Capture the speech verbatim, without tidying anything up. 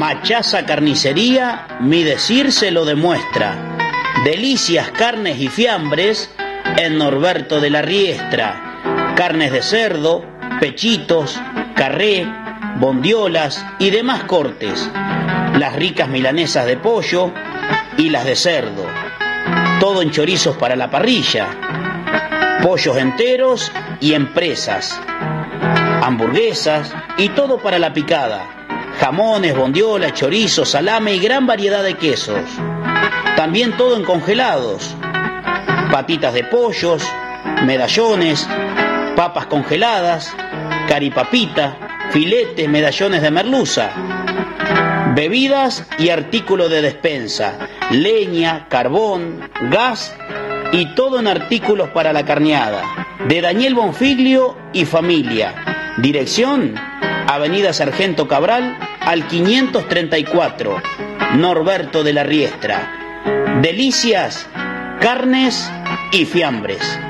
Machaza Carnicería, mi decir se lo demuestra. Delicias, carnes y fiambres en Norberto de la Riestra. Carnes de cerdo, pechitos, carré, bondiolas y demás cortes. Las ricas milanesas de pollo y las de cerdo. Todo en chorizos para la parrilla. Pollos enteros y en presas. Hamburguesas y todo para la picada. Jamones, bondiola, chorizo, salame y gran variedad de quesos. También todo en congelados. Patitas de pollos, medallones, papas congeladas, caripapita, filetes, medallones de merluza. Bebidas y artículos de despensa, leña, carbón, gas y todo en artículos para la carneada. De Daniel Bonfiglio y familia. Dirección: Avenida Sargento Cabral al quinientos treinta y cuatro, Norberto de la Riestra. Delicias, carnes y fiambres.